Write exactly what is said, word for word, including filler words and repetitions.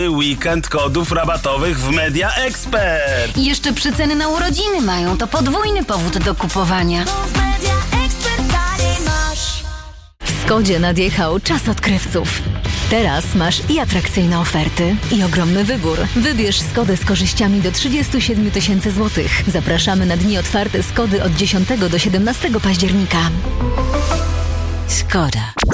Weekend kodów rabatowych w Media Expert. I jeszcze przeceny na urodziny mają, to podwójny powód do kupowania. W Skodzie nadjechał czas odkrywców. Teraz masz i atrakcyjne oferty, i ogromny wybór. Wybierz Skodę z korzyściami do trzydzieści siedem tysięcy złotych. Zapraszamy na dni otwarte Skody od dziesiątego do siedemnastego października. Skoda.